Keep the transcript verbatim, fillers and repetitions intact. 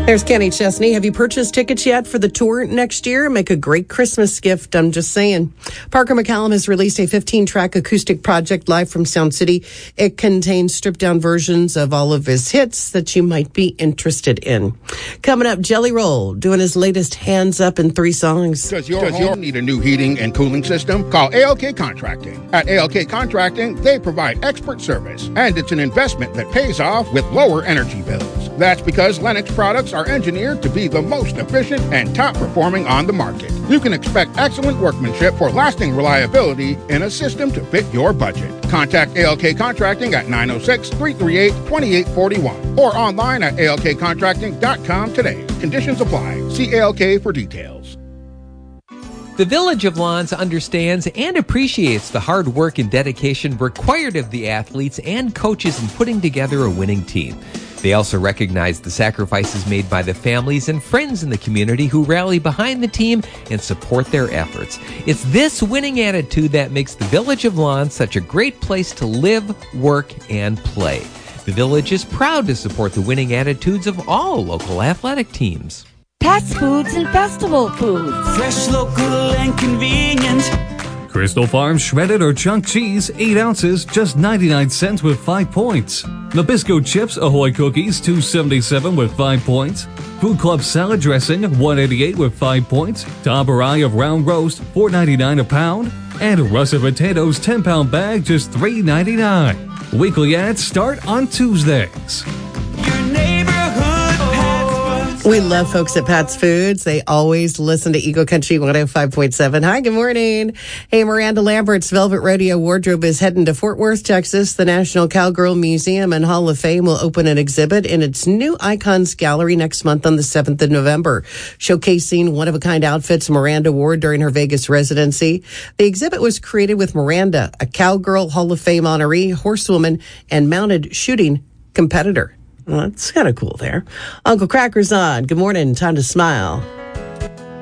There's Kenny Chesney. Have you purchased tickets yet for the tour next year? Make a great Christmas gift, I'm just saying. Parker McCallum has released a fifteen-track acoustic project live from Sound City. It contains stripped-down versions of all of his hits that you might be interested in. Coming up, Jelly Roll doing his latest Hands Up in three songs. Does your Does home your need a new heating and cooling system? Call A L K Contracting. At A L K Contracting, they provide expert service, and it's an investment that pays off with lower energy bills. That's because Lennox products are engineered to be the most efficient and top performing on the market. You can expect excellent workmanship for lasting reliability in a system to fit your budget. Contact A L K Contracting at nine oh six, three three eight, two eight four one or online at A L K contracting dot com today. Conditions apply. See A L K for details. The Village of Lawns understands and appreciates the hard work and dedication required of the athletes and coaches in putting together a winning team. They also recognize the sacrifices made by the families and friends in the community who rally behind the team and support their efforts. It's this winning attitude that makes the Village of Lawns such a great place to live, work, and play. The Village is proud to support the winning attitudes of all local athletic teams. Pat's Foods and Festival Foods. Fresh, local, and convenient. Crystal Farms shredded or chunk cheese, eight ounces, just ninety-nine cents with five points. Nabisco chips, Ahoy cookies, two seventy-seven with five points. Food Club salad dressing, one eighty-eight with five points. Tabarai of round roast, four ninety-nine a pound. And russet potatoes, ten pound bag, just three ninety-nine. Weekly ads start on Tuesdays. We love folks at Pat's Foods. They always listen to Eagle Country one oh five point seven. Hi, good morning. Hey, Miranda Lambert's Velvet Rodeo Wardrobe is heading to Fort Worth, Texas. The National Cowgirl Museum and Hall of Fame will open an exhibit in its new Icons Gallery next month on the seventh of November, showcasing one-of-a-kind outfits Miranda wore during her Vegas residency. The exhibit was created with Miranda, a Cowgirl Hall of Fame honoree, horsewoman, and mounted shooting competitor. Well, that's kind of cool there. Uncle Cracker's on. Good morning. Time to smile.